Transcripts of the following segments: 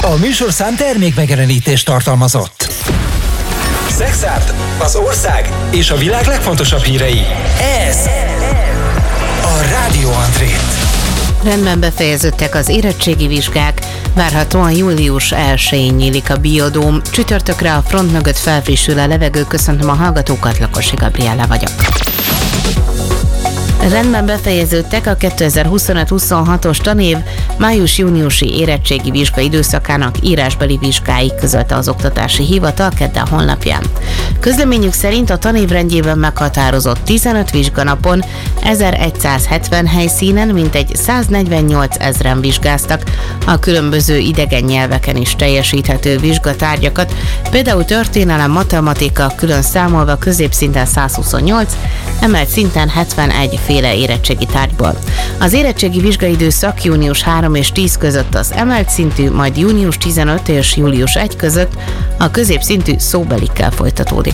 A műsorszám termékmegjelenítést tartalmazott. Szexárd, az ország és a világ legfontosabb hírei. Ez a Rádió Andrét. Rendben befejeződtek az érettségi vizsgák, várhatóan július 1-én nyílik a Biodóm. Csütörtökre a front mögött felfrissül a levegő. Köszöntöm a hallgatókat, Lakosi Gabriella vagyok. Rendben befejeződtek a 2025-26-os tanév május-júniusi érettségi vizsga időszakának írásbeli vizsgái, közölte az Oktatási Hivatal kedden honlapján. Közleményük szerint a tanévrendjében meghatározott 15 vizsganapon 1170 helyszínen mintegy 148 000 vizsgáztak a különböző idegen nyelveken is teljesíthető vizsgatárgyakat, például történelem, matematika, külön számolva középszinten 128, emelt szinten 71 féle érettségi tárgyból. Az érettségi vizsgaidőszak június 3 és 10 között az emelt szintű, majd június 15 és július 1 között a középszintű szóbelikkel folytatódik.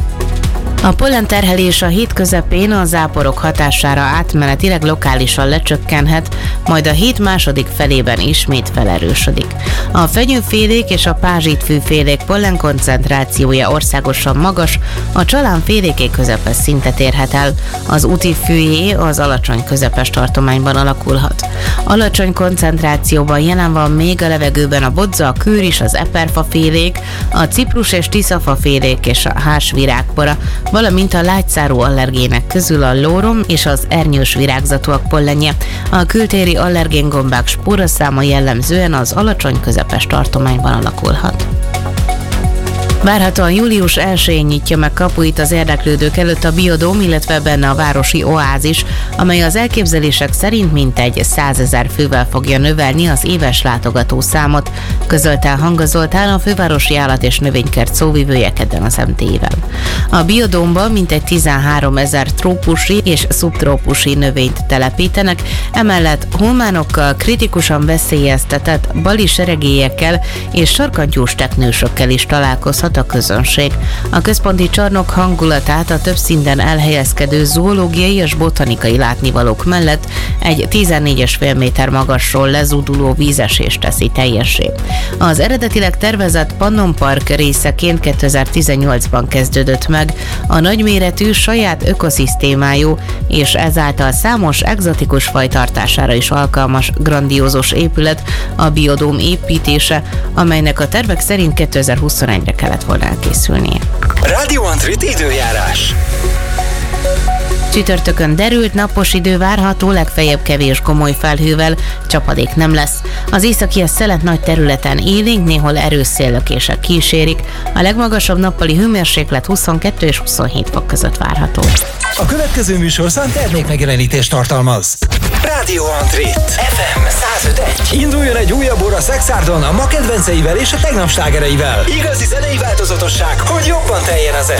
A pollenterhelés a hét közepén a záporok hatására átmenetileg lokálisan lecsökkenhet, majd a hét második felében ismét felerősödik. A fenyőfélék és a pázsitfűfélék pollenkoncentrációja országosan magas, a csalánféléké közepes szintet érhet el, az útifűjé az alacsony közepes tartományban alakulhat. Alacsony koncentrációban jelen van még a levegőben a bodza, a kőris, az eperfafélék, a ciprus és tiszafafélék és a hársvirágpora, valamint a lágyszárú allergének közül a lórom és az ernyős virágzatúak pollenje. A kültéri allergéngombák spóraszáma jellemzően az alacsony közepes tartományban alakulhat. Várhatóan július 1-én nyitja meg kapuit az érdeklődők előtt a Biodóm, illetve benne a városi oázis, amely az elképzelések szerint mintegy 100 000 fővel fogja növelni az éves látogatószámot, közölte Hanga Zoltán, a fővárosi állat- és növénykert szóvivője kedden az MT-vel. A Biodómban mintegy 13 000 trópusi és szubtrópusi növényt telepítenek, emellett hulmánokkal, kritikusan veszélyeztetett bali seregélyekkel és sarkantyús teknősökkel is találkozhat a közönség. A központi csarnok hangulatát a több szinten elhelyezkedő zoológiai és botanikai látnivalók mellett egy 14,5 méter magasról lezúduló vízesés teszi teljessé. Az eredetileg tervezett Pannon Park részeként 2018-ban kezdődött meg a nagyméretű, saját ökoszisztémájú és ezáltal számos egzotikus faj tartására is alkalmas grandiózus épület, a Biodóm építése, amelynek a tervek szerint 2021-re kellett volna elkészülnie. Rádió Andrét időjárás. Csütörtökön derült, napos idő várható, legfeljebb kevés gomoly felhővel, csapadék nem lesz. Az északi szelet nagy területen élénk, néhol erős széllökések kísérik. A legmagasabb nappali hőmérséklet 22 és 27 fok között várható. A következő műsorszám termékmegjelenítést tartalmaz. Rádió Andrét FM 105.1. Induljon egy újabb óra Szexárdon a ma kedvenceivel és a tegnap slágereivel. Igazi zenei változatosság, hogy jobban teljen az